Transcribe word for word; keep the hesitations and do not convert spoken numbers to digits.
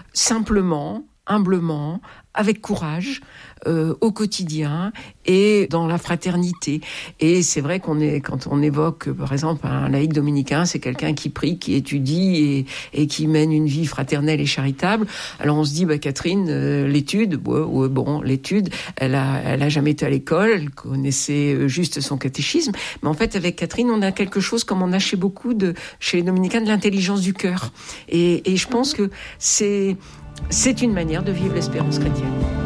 simplement, humblement, avec courage, euh, au quotidien et dans la fraternité. Et c'est vrai qu'on est, quand on évoque, par exemple, un laïc dominicain, c'est quelqu'un qui prie, qui étudie et, et qui mène une vie fraternelle et charitable. Alors on se dit, bah Catherine, euh, l'étude, ouais, ouais, bon, l'étude, elle a, elle a jamais été à l'école, elle connaissait juste son catéchisme. Mais en fait, avec Catherine, on a quelque chose comme on a chez beaucoup de, chez les dominicains, de l'intelligence du cœur. Et, et je pense que c'est C'est une manière de vivre l'espérance chrétienne.